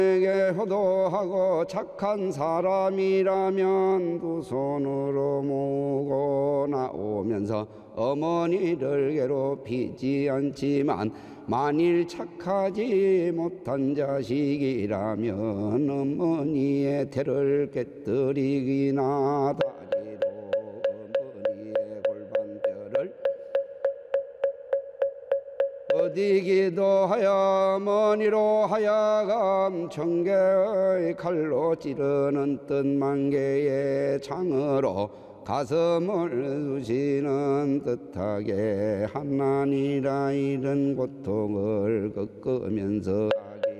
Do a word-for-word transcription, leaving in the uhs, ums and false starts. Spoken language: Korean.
내게 효도하고 착한 사람이라면 두 손으로 모으고 나오면서 어머니를 괴롭히지 않지만 만일 착하지 못한 자식이라면 어머니의 태를 깨뜨리기나 다리로 어머니의 골반뼈를 어디 기도하여 어머니로 하여금 천개의 칼로 찌르는 뜻만 개의 창으로 가슴을 쑤시는 듯하게 하나니라 이런 고통을 겪으면서